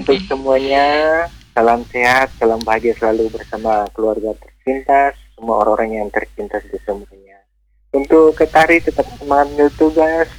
untuk semuanya. Salam sehat, salam bahagia selalu bersama keluarga tercinta, semua orang-orang yang tercinta di semuanya. Untuk Ketari tetap semangat bertugas,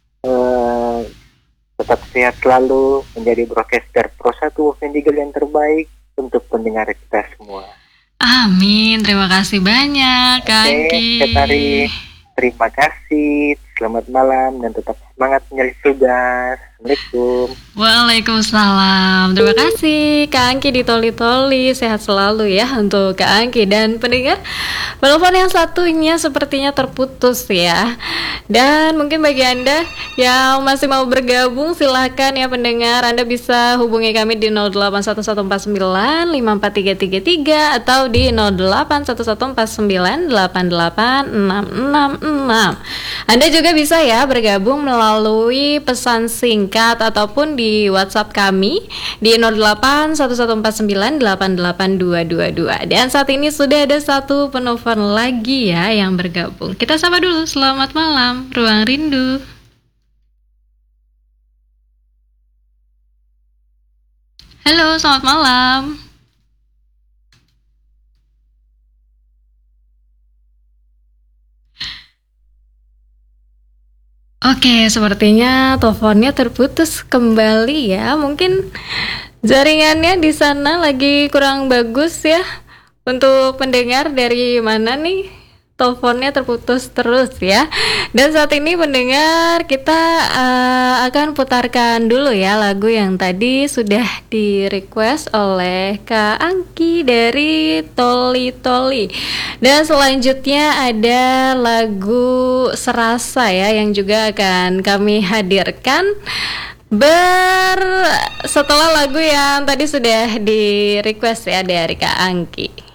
tetap sehat selalu, menjadi broadcaster Pro 1 Vendigal yang terbaik untuk pendengar kita semua. Amin, terima kasih banyak Kak Angki. Ketari, terima kasih, selamat malam dan tetap semangat menjadi tugas. Assalamualaikum. Waalaikumsalam. Terima kasih Kak Angki di Toli-Toli. Sehat selalu ya untuk Kak Angki. Dan pendengar, telepon yang satunya sepertinya terputus ya. Dan mungkin bagi Anda yang masih mau bergabung, silahkan ya pendengar, Anda bisa hubungi kami di 0811495433 atau di 081149886666. Anda juga bisa ya bergabung melalui pesan singkat ataupun di WhatsApp kami di 081149882222. Dan saat ini sudah ada satu penelpon lagi ya yang bergabung. Kita sapa dulu. Selamat malam, Ruang Rindu. Halo, selamat malam. Oke, sepertinya teleponnya terputus kembali ya. Mungkin jaringannya di sana lagi kurang bagus ya. Untuk pendengar dari mana nih? Teleponnya terputus terus ya. Dan saat ini pendengar kita akan putarkan dulu ya lagu yang tadi sudah di request oleh Kak Angki dari Toli-Toli. Dan selanjutnya ada lagu Serasa ya yang juga akan kami hadirkan setelah lagu yang tadi sudah di request ya dari Kak Angki.